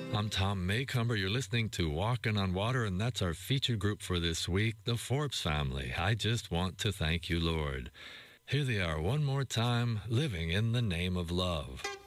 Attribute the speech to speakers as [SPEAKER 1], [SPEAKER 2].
[SPEAKER 1] I'm Tom Maycumber. You're listening to Walking on Water, and that's our featured group for this week, the Forbes family. I just want to thank you, Lord. Here they are one more time, living in the name of love.